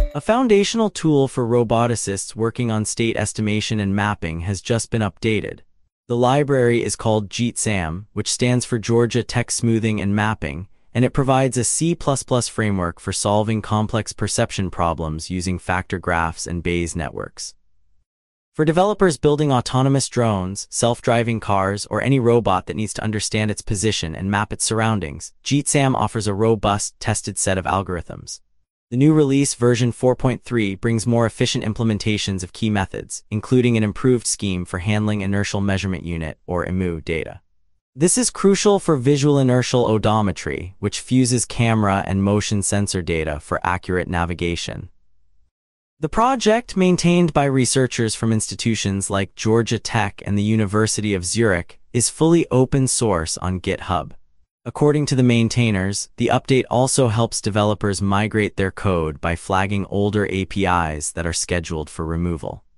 A foundational tool for roboticists working on state estimation and mapping has just been updated. The library is called GeotSam, which stands for Georgia Tech Smoothing and Mapping, and it provides a C++ framework for solving complex perception problems using factor graphs and Bayes networks. For developers building autonomous drones, self-driving cars, or any robot that needs to understand its position and map its surroundings, GeotSam offers a robust, tested set of algorithms. The new release, version 4.3, brings more efficient implementations of key methods, including an improved scheme for handling inertial measurement unit, or IMU, data. This is crucial for visual inertial odometry, which fuses camera and motion sensor data for accurate navigation. The project, maintained by researchers from institutions like Georgia Tech and the University of Zurich, is fully open source on GitHub. According to the maintainers, the update also helps developers migrate their code by flagging older APIs that are scheduled for removal.